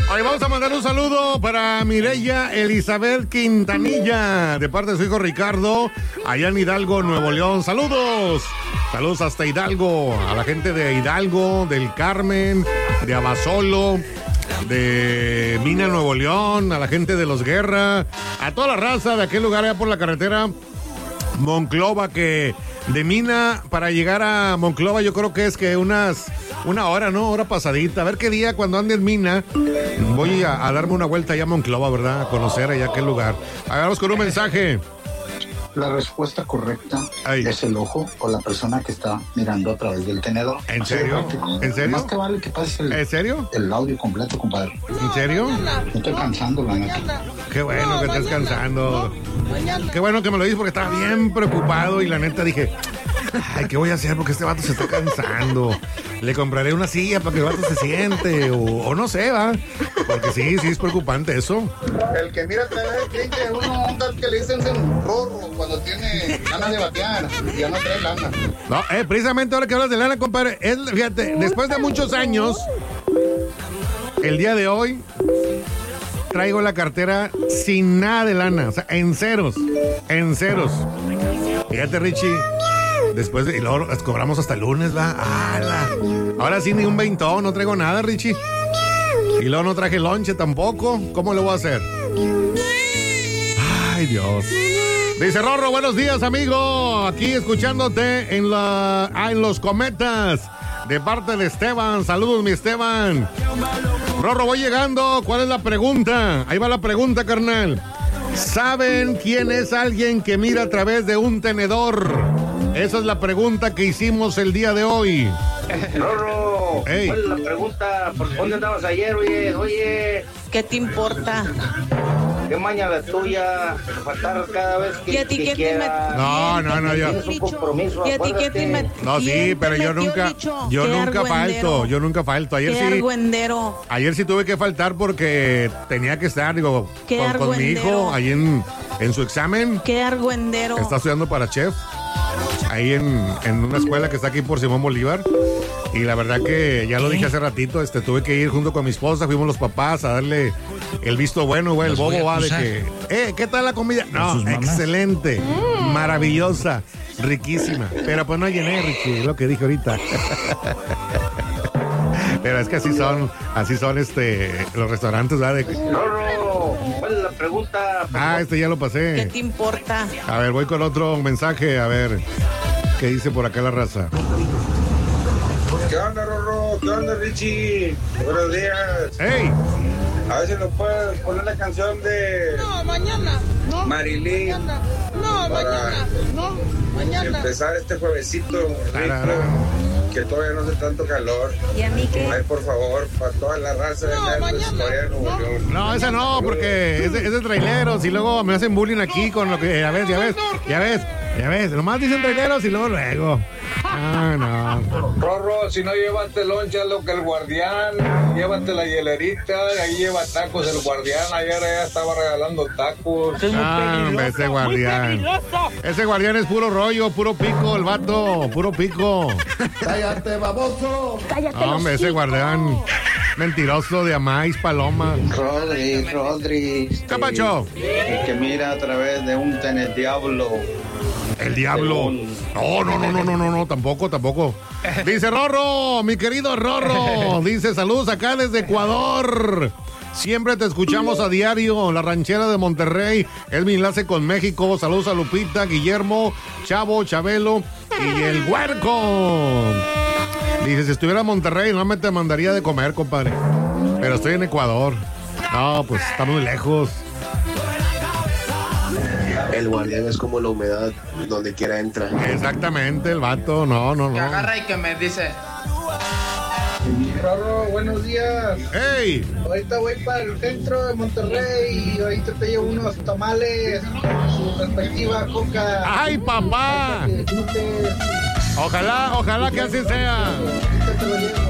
Hoy vamos a mandar un saludo para Mireya Elizabeth Quintanilla, de parte de su hijo Ricardo, allá en Hidalgo, Nuevo León. ¡Saludos! Saludos hasta Hidalgo, a la gente de Hidalgo, del Carmen, de Abasolo, de Mina, Nuevo León, a la gente de Los Guerra, a toda la raza de aquel lugar allá por la carretera Monclova, que de Mina para llegar a Monclova yo creo que es que una hora, ¿no? Hora pasadita. A ver qué día cuando ande en Mina voy a darme una vuelta allá a Monclova, ¿verdad? A conocer allá aquel lugar. Hagamos con un mensaje. La respuesta correcta es el ojo o la persona que está mirando a través del tenedor. ¿En serio? ¿En serio? Más te vale que pases ¿En serio? El audio completo, compadre. ¿En serio? Me estoy cansando, la neta. Qué bueno que estés cansando. Qué bueno que me lo dices porque estaba bien preocupado y la neta dije, ay, ¿qué voy a hacer? Porque este vato se está cansando. Le compraré una silla para que el vato se siente o no sé, ¿va? Porque sí es preocupante eso. El que mira trae cliente uno que le dicen rorro cuando tiene ganas de batear, ya no trae lana. No, precisamente ahora que hablas de lana, compadre, fíjate, después de muchos años, el día de hoy traigo la cartera sin nada de lana, o sea, en ceros. Fíjate, Richie, después de, y luego cobramos hasta el lunes, va. ¡Hala! Ahora sí ni un veintón, no traigo nada, Richie. Y luego no traje lonche tampoco. ¿Cómo le voy a hacer? Ay, Dios. Dice Rorro, buenos días, amigo. Aquí escuchándote en los cometas. De parte de Esteban. Saludos, mi Esteban. Rorro, voy llegando. ¿Cuál es la pregunta? Ahí va la pregunta, carnal. ¿Saben quién es alguien que mira a través de un tenedor? Esa es la pregunta que hicimos el día de hoy. Rorro, hey. ¿Cuál es la pregunta? ¿Por dónde andabas ayer? Oye. ¿Qué te importa? ¿Qué maña la tuya? Faltar cada vez que quieras. No, yo. Tienes un compromiso, acuérdate. No, sí, pero yo nunca falto. Yo nunca falto. Ayer sí tuve que faltar porque tenía que estar, con mi hijo ahí en su examen. Qué argüendero. Está estudiando para chef. Ahí en una escuela que está aquí por Simón Bolívar. Y la verdad que ya lo dije hace ratito, tuve que ir junto con mi esposa, fuimos los papás a darle el visto bueno, güey, el bobo va de que, ¿qué tal la comida? No, excelente, maravillosa, riquísima. Pero pues no llené, Richie, es lo que dije ahorita. Pero es que así son los restaurantes, ¿verdad? No, ¿cuál es la pregunta? Ya lo pasé. ¿Qué te importa? A ver, voy con otro mensaje, a ver, ¿qué dice por acá la raza? ¿Qué onda, Rorro? ¿Qué onda, Richie? Buenos días. ¡Hey! A ver si nos puedes poner la canción de... No, mañana. No. Marilyn. Mañana. No, mañana. No, mañana. Empezar este juevesito rico, que todavía no hace tanto calor. ¿Y a mí qué? Ay, por favor, para toda la raza de Historia de Nuevo León. No, esa no, porque es de traileros y luego me hacen bullying aquí con lo que... Ya ves. Nomás dicen traileros y luego. Ah, no. Rorro, si no llévate loncha lo que el guardián, llévate la hielerita, ahí lleva tacos el guardián, ayer ya estaba regalando tacos. Ese guardián. Ese guardián es puro rollo, puro pico, el vato, puro pico. Cállate, baboso. Cállate. Hombre, ese guardián mentiroso de Amais Paloma. Rodri. ¿Qué pacho? El que mira a través de un diablo. El diablo. No, tampoco. Dice Rorro, mi querido Rorro. Dice, saludos acá desde Ecuador. Siempre te escuchamos a diario. La ranchera de Monterrey es mi enlace con México. Saludos a Lupita, Guillermo, Chavo, Chabelo y el Huerco. Dice, si estuviera en Monterrey, no me te mandaría de comer, compadre. Pero estoy en Ecuador. No, pues está muy lejos. El guardián es como la humedad, donde quiera entra. Exactamente, el vato, no. Que agarra y que me dice. Rorro, buenos días. ¡Ey! Ahorita voy para el centro de Monterrey y ahorita te llevo unos tamales con su respectiva coca. ¡Ay, papá! Ojalá que así sea. Ahorita te lo llevo.